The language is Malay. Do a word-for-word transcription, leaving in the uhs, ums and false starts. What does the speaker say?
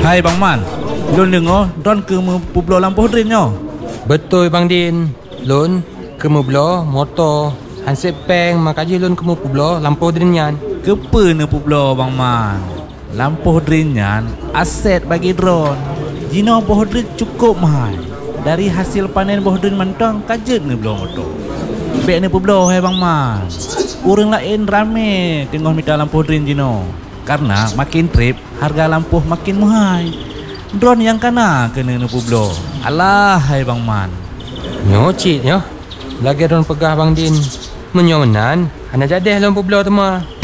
Hai Bang Man, Lun dengar Don ke Pueblo Lampu Drin nyo. Betul Bang Din. Lun ke Pueblo motor hansip peng makaji lun ke Pueblo Lampu Drin yan. Kepa ne Pueblo Bang Man. Lampu Drin yan aset bagi drone. Jino Boh Drin cukup mahal. Dari hasil panen Boh Drin mentang kajet ne belah motor. Bek ne Pueblo hai Bang Man. Urang lain rame tengok mita lampu Drin Jino. Karena makin trip harga lampu makin mahal. Drone yang kana kena ne Pueblo. Alah hai Bang Man. Nyocit nyo. Lagi ron pegah Bang Din. Menyo menan, ana jadi dalam Pueblo tu mah.